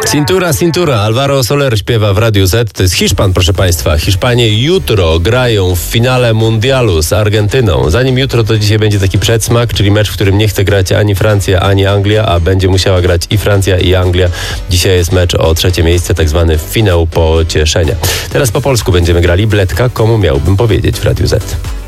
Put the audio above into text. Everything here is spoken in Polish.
Cintura, cintura. Alvaro Soler śpiewa w Radiu Z. To jest Hiszpan, proszę Państwa. Hiszpanie jutro grają w finale mundialu z Argentyną. Zanim jutro, to dzisiaj będzie taki przedsmak, czyli mecz, w którym nie chce grać ani Francja, ani Anglia, a będzie musiała grać i Francja, i Anglia. Dzisiaj jest mecz o trzecie miejsce, tak zwany finał pocieszenia. Teraz po polsku będziemy grali. Bledka, komu miałbym powiedzieć w Radiu Z.